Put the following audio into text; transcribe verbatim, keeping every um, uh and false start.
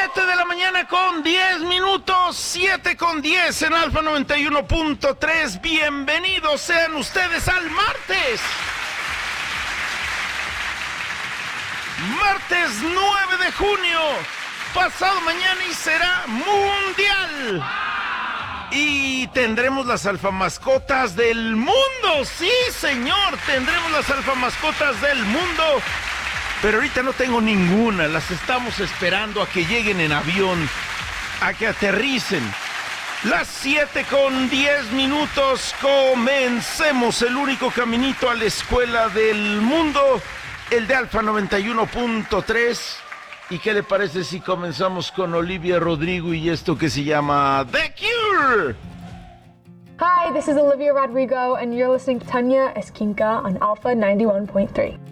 siete de la mañana con diez minutos, siete con diez en Alfa noventa y uno punto tres. Bienvenidos sean ustedes al martes. Martes nueve de junio, pasado mañana y será mundial. Y tendremos las alfamascotas del mundo, sí señor, tendremos las alfamascotas del mundo. Pero ahorita no tengo ninguna, las estamos esperando a que lleguen en avión, a que aterricen. Las siete con diez minutos, comencemos el único caminito a la escuela del mundo, el de Alfa noventa y uno punto tres. ¿Y qué le parece si comenzamos con Olivia Rodrigo y esto que se llama The Cure? Hi, this is Olivia Rodrigo, and you're listening to Tanya Esquinca on Alpha ninety-one point three.